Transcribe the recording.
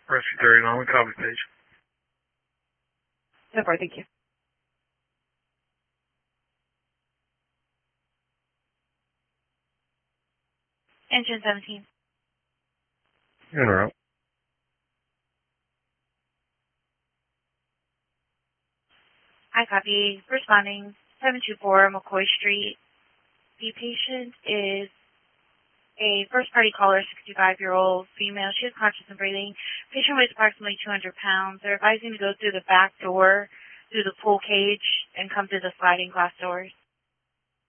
Rescue 39, we copy page. So far, thank you. Engine 17. En route. I copy. Responding. 724 McCoy Street. The patient is a first-party caller, 65-year-old female. She is conscious and breathing. Patient weighs approximately 200 pounds. They're advising to go through the back door, through the pool cage, and come through the sliding glass doors.